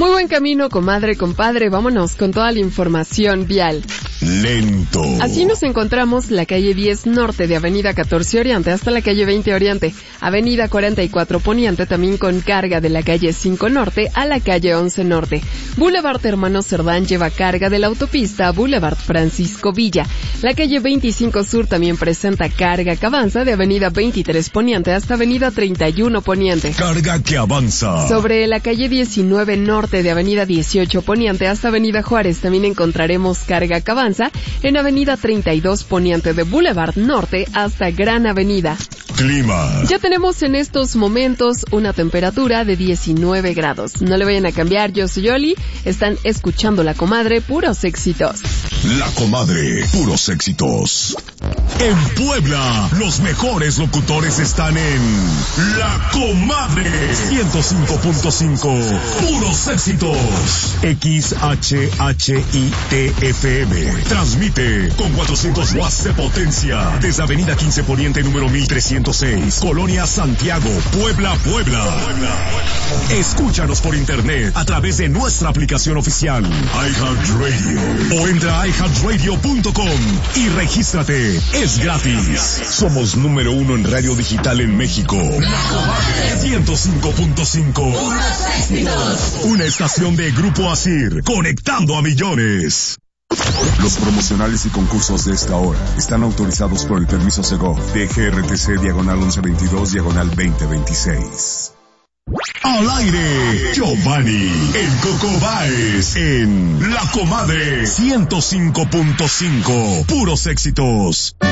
Muy buen camino, comadre, compadre. Vámonos con toda la información vial. Lento. Así nos encontramos la calle 10 Norte de Avenida 14 Oriente hasta la calle 20 Oriente, Avenida 44 Poniente también con carga de la calle 5 Norte a la calle 11 Norte. Boulevard Hermano Cerdán lleva carga de la autopista Boulevard Francisco Villa. La calle 25 Sur también presenta carga que avanza de Avenida 23 Poniente hasta Avenida 31 Poniente. Carga que avanza. Sobre la calle 19 Norte de Avenida 18 Poniente hasta Avenida Juárez también encontraremos carga que avanza en Avenida 32 Poniente de Boulevard Norte hasta Gran Avenida. Clima. Ya tenemos en estos momentos una temperatura de 19 grados. No le vayan a cambiar, yo soy Yoli. Están escuchando La Comadre, puros éxitos. La Comadre, puros éxitos. En Puebla, los mejores locutores están en La Comadre 105.5. Puros éxitos. XHHITFM. Transmite con 400 watts de potencia desde Avenida 15 Poniente número 1306, Colonia Santiago, Puebla. Escúchanos por internet a través de nuestra aplicación oficial iHeartRadio o entra a iHeartRadio.com y regístrate. Es gratis. Somos número 1 en radio digital en México. La Comadre 105.5. Una estación de Grupo Asir, conectando a millones. Los promocionales y concursos de esta hora están autorizados por el permiso Segov de GRTC diagonal 1122 Al aire, Giovanni, el Coco Báez, en La Comadre 105.5. Puros éxitos.